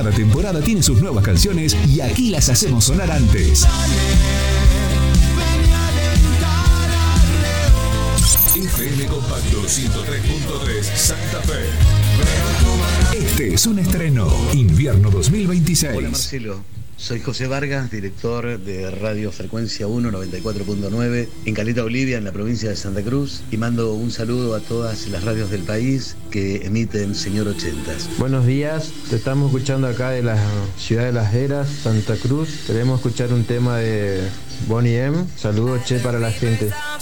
Cada temporada tiene sus nuevas canciones y aquí las hacemos sonar antes. FM Compacto 103.3 Santa Fe. Este es un estreno, invierno 2026. Hola Marcelo, soy José Vargas, director de Radio Frecuencia 1 94.9 en Caleta, Olivia, en la provincia de Santa Cruz, y mando un saludo a todas las radios del país que emiten Señor 80s. Buenos días, te estamos escuchando acá de la ciudad de Las Heras, Santa Cruz. Queremos escuchar un tema de Bonnie M. Saludos, che, para la gente.